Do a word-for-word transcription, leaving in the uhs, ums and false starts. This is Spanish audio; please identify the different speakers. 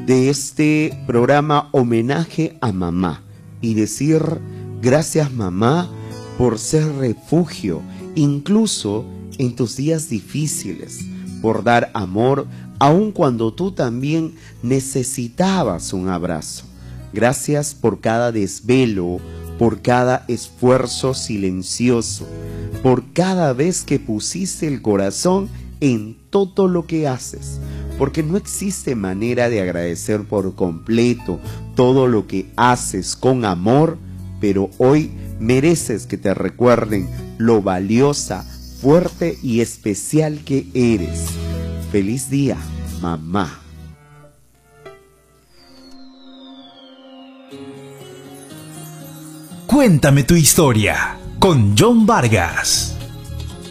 Speaker 1: de este programa Homenaje a Mamá y decir gracias, mamá, por ser refugio, incluso en tus días difíciles, por dar amor, aun cuando tú también necesitabas un abrazo. Gracias por cada desvelo, por cada esfuerzo silencioso, por cada vez que pusiste el corazón en todo lo que haces, porque no existe manera de agradecer por completo todo lo que haces con amor, pero hoy mereces que te recuerden lo valiosa, fuerte y especial que eres. Feliz día, mamá.
Speaker 2: Cuéntame tu historia con John Vargas.